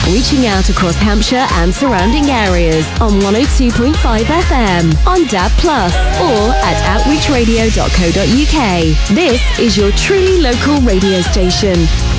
reaching out across Hampshire and surrounding areas on 102.5 FM, on DAB+, or at outreachradio.co.uk. This is your truly local radio station.